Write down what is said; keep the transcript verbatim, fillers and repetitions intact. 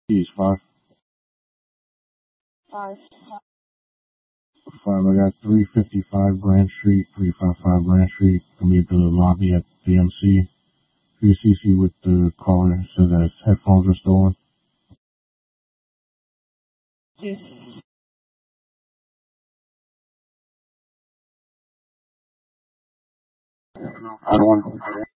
Keys, five. Five. Five, I got three fifty-five Grand Street, three fifty-five Grand Street. Gonna be at the lobby at the M C. three C C with the caller, says that his headphones are stolen. Two. I don't want